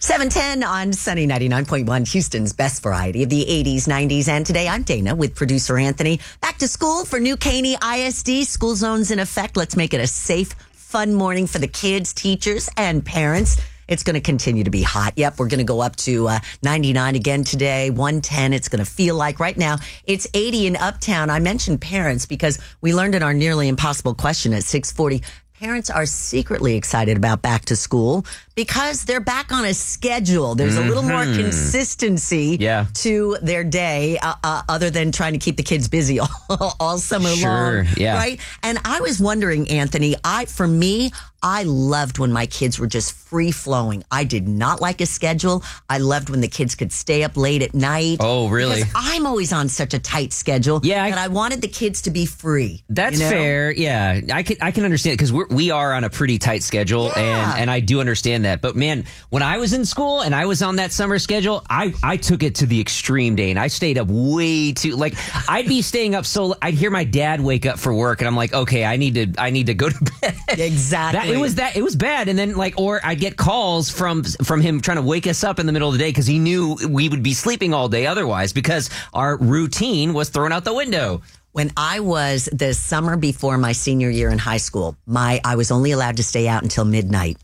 710 on Sunny 99.1, Houston's best variety of the 80s, 90s, and today I'm Dana with producer Anthony. Back to school for New Caney ISD. School zones in effect. Let's make it a safe, fun morning for the kids, teachers, and parents. It's going to continue to be hot. Yep, we're going to go up to 99 again today, 110. It's going to feel like right now it's 80 in Uptown. I mentioned parents because we learned in our nearly impossible question at 6:40. Parents are secretly excited about back to school because they're back on a schedule. There's a little more consistency to their day other than trying to keep the kids busy all summer long. Right? And I was wondering, Anthony, for me, I loved when my kids were just free flowing. I did not like a schedule. I loved when the kids could stay up late at night. Oh, really? Because I'm always on such a tight schedule. Yeah, and I wanted the kids to be free. That's fair. Yeah, I can understand because we are on a pretty tight schedule, and I do understand that. But man, when I was in school and I was on that summer schedule, I took it to the extreme, Dane. I stayed up way too. Like I'd be staying up so I'd hear my dad wake up for work, and I'm like, okay, I need to go to bed. Exactly. It was bad, and then or I'd get calls from him trying to wake us up in the middle of the day because he knew we would be sleeping all day otherwise because our routine was thrown out the window. When I was the summer before my senior year in high school, I was only allowed to stay out until midnight.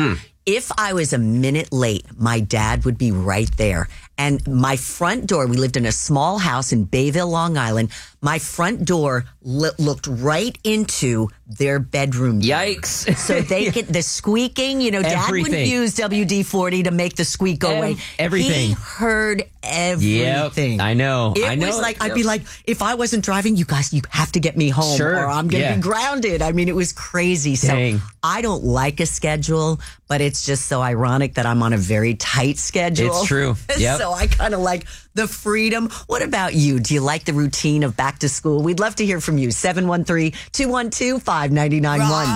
If I was a minute late, my dad would be right there. And my front door, we lived in a small house in Bayville, Long Island. My front door looked right into their bedroom door. Yikes. So they get the squeaking, Dad wouldn't use WD-40 to make the squeak go away. Everything. He heard everything. Yep, I know. It was like, I'd be like, if I wasn't driving, you guys, you have to get me home or I'm going to be grounded. I mean, it was crazy. Dang. So I don't like a schedule, but it's just so ironic that I'm on a very tight schedule. It's true. Yep. So I kind of like the freedom. What about you? Do you like the routine of back to school? We'd love to hear from you. 713-212-5991.